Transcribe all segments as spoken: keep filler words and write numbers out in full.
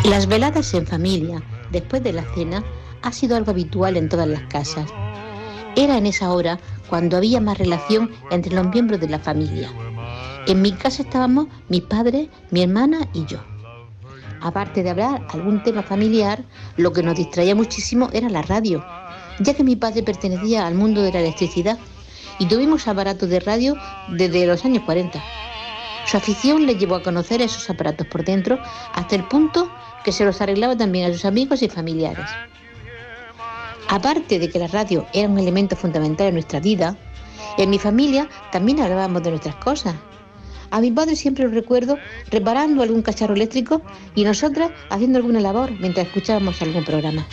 Las veladas en familia, después de la cena, ha sido algo habitual en todas las casas. Era en esa hora cuando había más relación entre los miembros de la familia. En mi casa estábamos mis padres, mi hermana y yo. Aparte de hablar algún tema familiar, lo que nos distraía muchísimo era la radio, ya que mi padre pertenecía al mundo de la electricidad y tuvimos aparatos de radio desde los años cuarenta. Su afición le llevó a conocer esos aparatos por dentro hasta el punto que se los arreglaba también a sus amigos y familiares. Aparte de que la radio era un elemento fundamental en nuestra vida, en mi familia también hablábamos de nuestras cosas. A mi padre siempre lo recuerdo reparando algún cacharro eléctrico y nosotras haciendo alguna labor mientras escuchábamos algún programa.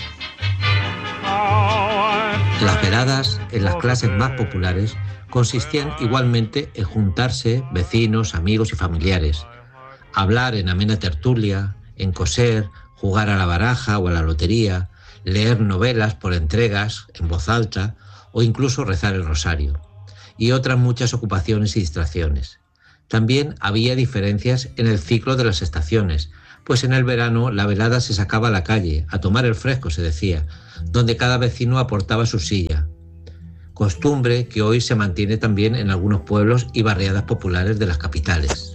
Las veladas en las clases más populares consistían igualmente en juntarse vecinos, amigos y familiares, hablar en amena tertulia, en coser, jugar a la baraja o a la lotería, leer novelas por entregas en voz alta o incluso rezar el rosario, y otras muchas ocupaciones y distracciones. También había diferencias en el ciclo de las estaciones, pues en el verano la velada se sacaba a la calle, a tomar el fresco, se decía, donde cada vecino aportaba su silla. Costumbre que hoy se mantiene también en algunos pueblos y barriadas populares de las capitales.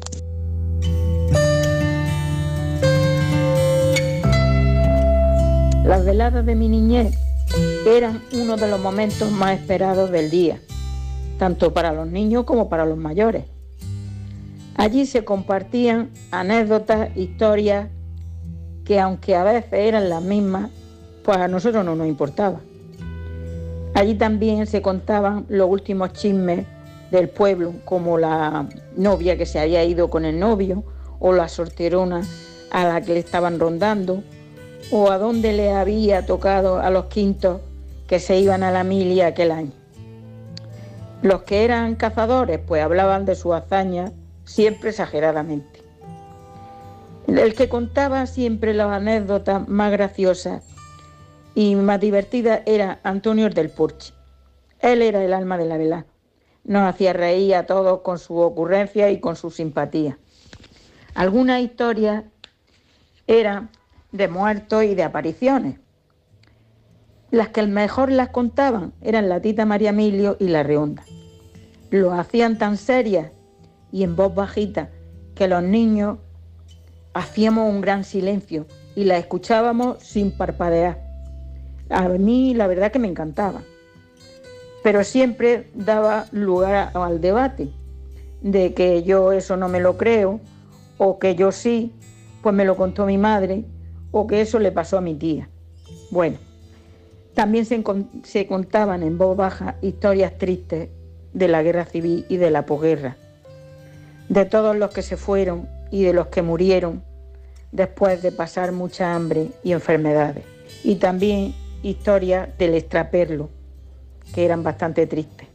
Las veladas de mi niñez eran uno de los momentos más esperados del día, tanto para los niños como para los mayores. Allí se compartían anécdotas, historias, que aunque a veces eran las mismas, pues a nosotros no nos importaba. Allí también se contaban los últimos chismes del pueblo, como la novia que se había ido con el novio, o la solterona a la que le estaban rondando, o a dónde le había tocado a los quintos que se iban a la milia aquel año. Los que eran cazadores, pues hablaban de su hazaña, siempre exageradamente. El que contaba siempre las anécdotas más graciosas y más divertidas era Antonio del Porche. Él era el alma de la velada. Nos hacía reír a todos con su ocurrencia y con su simpatía. Algunas historias eran de muertos y de apariciones. Las que mejor las contaban eran la tita María Emilio y la Reonda. Lo hacían tan serias y en voz bajita que los niños hacíamos un gran silencio y la escuchábamos sin parpadear. A mí la verdad que me encantaba, pero siempre daba lugar al debate de que yo eso no me lo creo, o que yo sí, pues me lo contó mi madre, o que eso le pasó a mi tía. Bueno, también se, se contaban en voz baja historias tristes de la guerra civil y de la posguerra, de todos los que se fueron y de los que murieron después de pasar mucha hambre y enfermedades. Y también historias del extraperlo, que eran bastante tristes.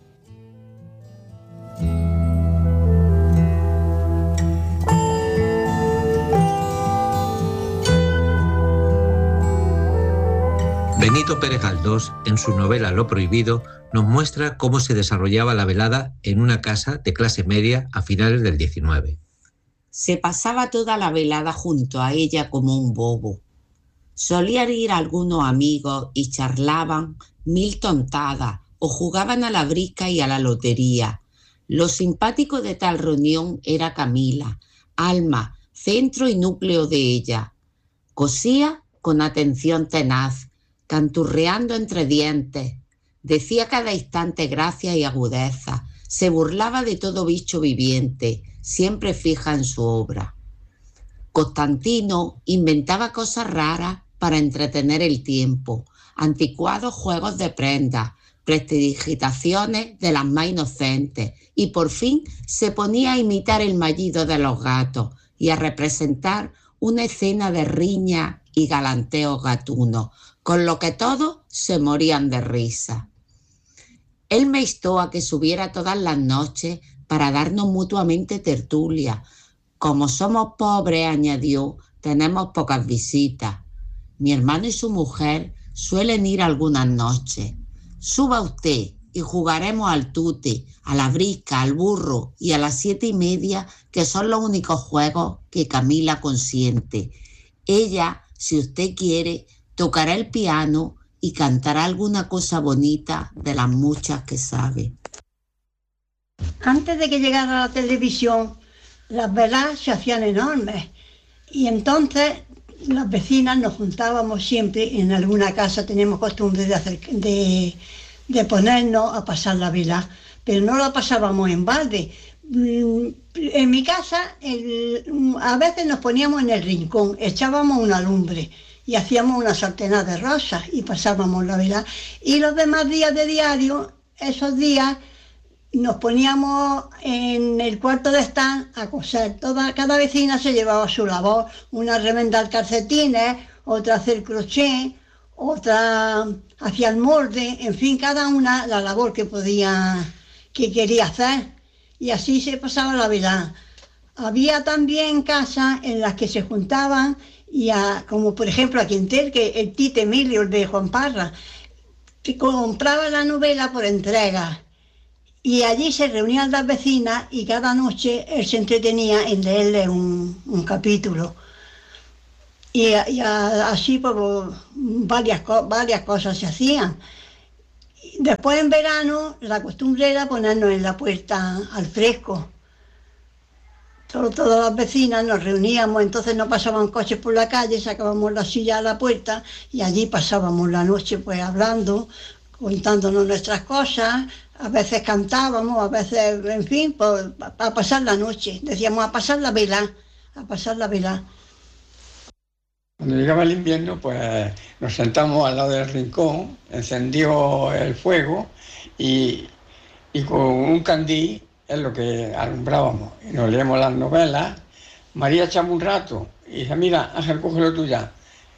Benito Pérez Galdós, en su novela Lo prohibido, nos muestra cómo se desarrollaba la velada en una casa de clase media a finales del diecinueve. Se pasaba toda la velada junto a ella como un bobo. Solían ir algunos amigos y charlaban mil tontadas o jugaban a la brisca y a la lotería. Lo simpático de tal reunión era Camila, alma, centro y núcleo de ella. Cosía con atención tenaz, canturreando entre dientes. Decía cada instante gracia y agudeza. Se burlaba de todo bicho viviente, siempre fija en su obra. Constantino inventaba cosas raras para entretener el tiempo, anticuados juegos de prendas, prestidigitaciones de las más inocentes, y por fin se ponía a imitar el maullido de los gatos y a representar una escena de riña y galanteos gatunos, con lo que todos se morían de risa. Él me instó a que subiera todas las noches para darnos mutuamente tertulia. Como somos pobres, añadió, tenemos pocas visitas. Mi hermano y su mujer suelen ir algunas noches. Suba usted y jugaremos al tute, a la brisca, al burro y a las siete y media, que son los únicos juegos que Camila consiente. Ella si usted quiere, tocará el piano y cantará alguna cosa bonita de las muchas que sabe. Antes de que llegara la televisión, las velas se hacían enormes y entonces las vecinas nos juntábamos siempre en alguna casa, teníamos costumbre de, hacer, de, de ponernos a pasar la vela, pero no la pasábamos en balde. En mi casa el, a veces nos poníamos en el rincón, echábamos una lumbre y hacíamos una sartena de rosas y pasábamos la vela. Y los demás días de diario, esos días, nos poníamos en el cuarto de estar a coser. Toda, cada vecina se llevaba su labor, una remendar calcetines, otra hacer crochet, otra hacía el molde, en fin, cada una la labor que podía, que quería hacer. Y así se pasaba la vela. Había también casas en las que se juntaban, y a, como por ejemplo a Quintel, que el Tite Emilio, el de Juan Parra, que compraba la novela por entregas. Y allí se reunían las vecinas y cada noche él se entretenía en leerle un, un capítulo. Y, y a, así pues, varias, varias cosas se hacían. Después en verano la costumbre era ponernos en la puerta al fresco. Todo, todas las vecinas nos reuníamos, entonces no pasaban coches por la calle, sacábamos la silla a la puerta y allí pasábamos la noche pues hablando, contándonos nuestras cosas. A veces cantábamos, a veces, en fin, pues, a pasar la noche. Decíamos a pasar la vela, a pasar la vela. Cuando llegaba el invierno, pues nos sentamos al lado del rincón, encendió el fuego y, y con un candil es lo que alumbrábamos. Y nos leíamos las novelas. María echaba un rato y dice, mira, Ángel, cógelo tú ya.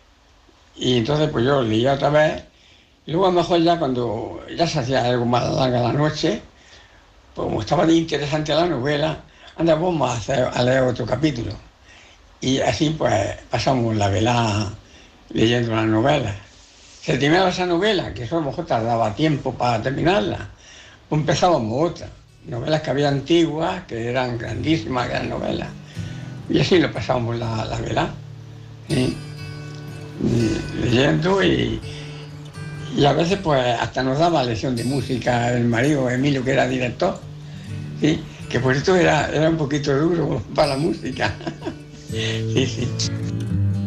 Y entonces pues yo leía otra vez. Y luego a lo mejor ya cuando ya se hacía algo más larga la noche, pues como estaba de interesante la novela, anda, vamos a, hacer, a leer otro capítulo. Y así pues pasamos la vela leyendo la novela. Se terminaba esa novela, que eso a lo mejor tardaba tiempo para terminarla, pues empezábamos otra. Novelas que había antiguas, que eran grandísimas, gran novelas. Y así lo pasábamos la, la vela, ¿sí? Leyendo y... Y a veces pues hasta nos daba lección de música el marido Emilio, que era director, ¿sí? Que por esto era, era un poquito duro para la música. Sí, sí.